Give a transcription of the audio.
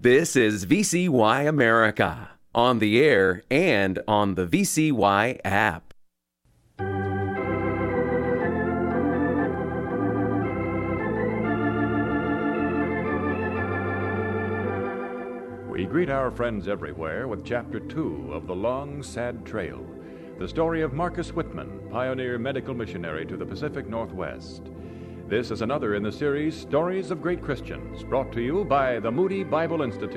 This is VCY America, on the air and on the VCY app. We greet our friends everywhere with Chapter 2 of The Long, Sad Trail, the story of Marcus Whitman, pioneer medical missionary to the Pacific Northwest. This is another in the series Stories of Great Christians, brought to you by the Moody Bible Institute.